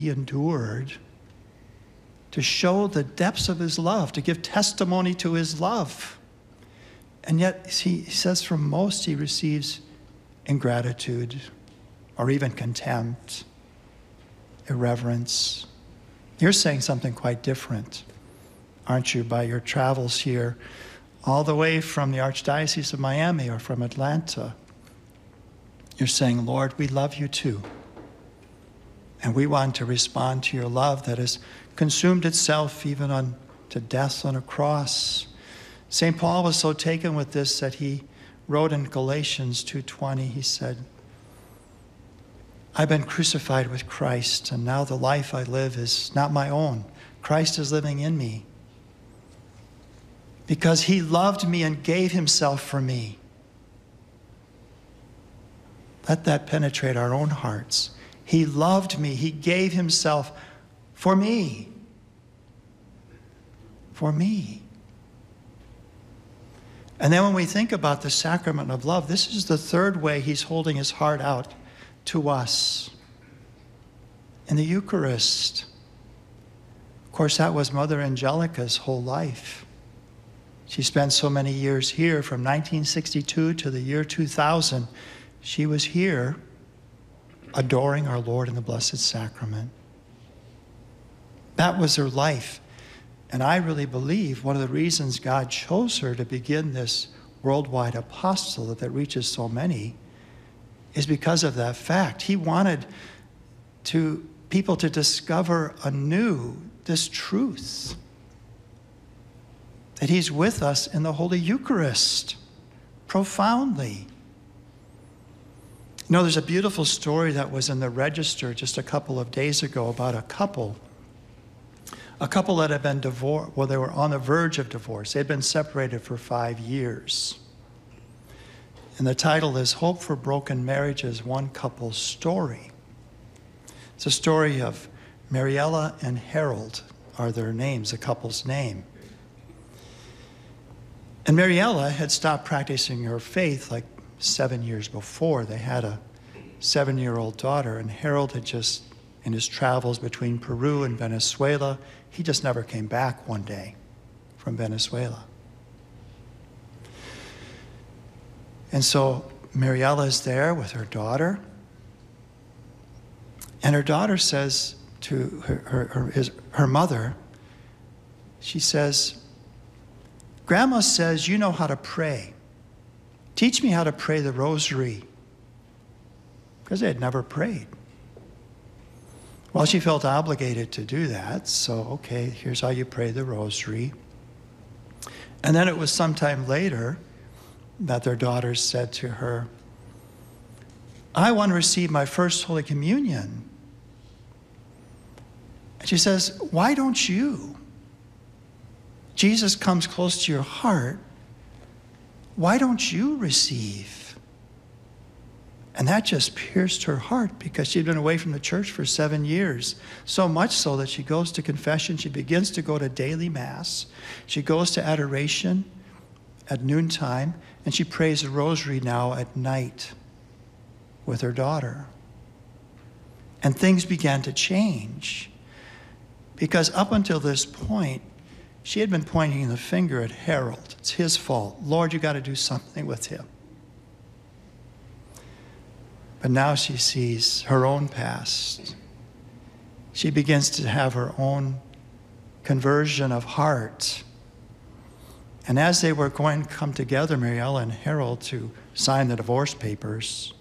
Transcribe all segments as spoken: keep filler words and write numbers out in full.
he endured to show the depths of his love, to give testimony to his love. And yet, he says from most he receives ingratitude or even contempt, irreverence. You're saying something quite different, aren't you, by your travels here, all the way from the Archdiocese of Miami or from Atlanta. You're saying, Lord, we love you too. And we want to respond to your love that has consumed itself even unto death on a cross. Saint Paul was so taken with this that he wrote in Galatians two twenty, he said, I've been crucified with Christ, and now the life I live is not my own. Christ is living in me. Because he loved me and gave himself for me. Let that penetrate our own hearts. He loved me. He gave himself for me. For me. And then when we think about the sacrament of love, this is the third way he's holding his heart out to us. In the Eucharist. Of course, that was Mother Angelica's whole life. She spent so many years here, from nineteen sixty-two to the year two thousand. She was here adoring our Lord in the Blessed Sacrament. That was her life. And I really believe one of the reasons God chose her to begin this worldwide apostolate that reaches so many is because of that fact. He wanted to people to discover anew this truth, that he's with us in the Holy Eucharist, profoundly. You know, there's a beautiful story that was in the Register just a couple of days ago about a couple. A couple that had been divorced, well, they were on the verge of divorce. They'd been separated for five years. And the title is Hope for Broken Marriages, One Couple's Story. It's a story of Mariella and Harold are their names, the couple's name. And Mariella had stopped practicing her faith like seven years before. They had a seven-year-old daughter, and Harold had just, in his travels between Peru and Venezuela, he just never came back one day from Venezuela. And so Mariella is there with her daughter, and her daughter says to her, her, her, his, her mother, she says, Grandma says you know how to pray. Teach me how to pray the rosary. Because they had never prayed. Well, she felt obligated to do that, so okay, here's how you pray the rosary. And then it was sometime later that their daughter said to her, I want to receive my first Holy Communion. And she says, why don't you? Jesus comes close to your heart. Why don't you receive? And that just pierced her heart because she'd been away from the church for seven years. So much so that she goes to confession. She begins to go to daily mass. She goes to adoration at noontime. And she prays the rosary now at night with her daughter. And things began to change. Because up until this point, she had been pointing the finger at Harold. It's his fault. Lord, you got to do something with him. But now she sees her own past. She begins to have her own conversion of heart. And as they were going to come together, Mariella and Harold, to sign the divorce papers,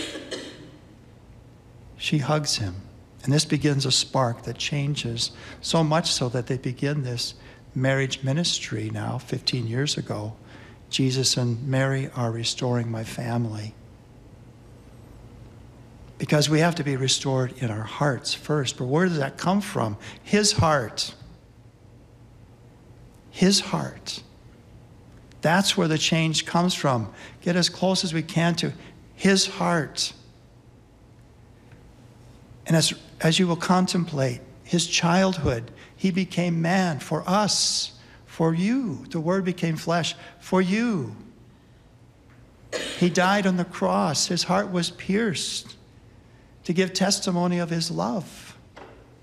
she hugs him. And this begins a spark that changes, so much so that they begin this marriage ministry now, fifteen years ago. Jesus and Mary are restoring my family. Because we have to be restored in our hearts first. But where does that come from? His heart. His heart. That's where the change comes from. Get as close as we can to his heart. And as, as you will contemplate his childhood, he became man for us, for you. The Word became flesh for you. He died on the cross. His heart was pierced to give testimony of his love.